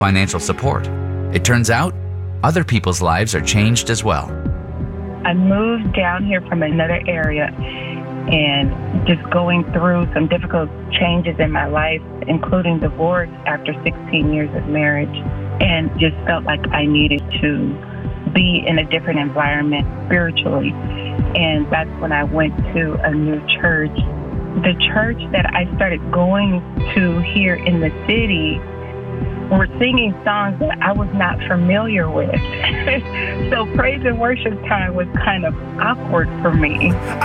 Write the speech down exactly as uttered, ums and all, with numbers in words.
financial support. It turns out, other people's lives are changed as well. I moved down here from another area and just going through some difficult changes in my life, including divorce after sixteen years of marriage, and just felt like I needed to be in a different environment spiritually. And that's when I went to a new church. The church that I started going to here in the city were singing songs that I was not familiar with. So praise and worship time was kind of awkward for me.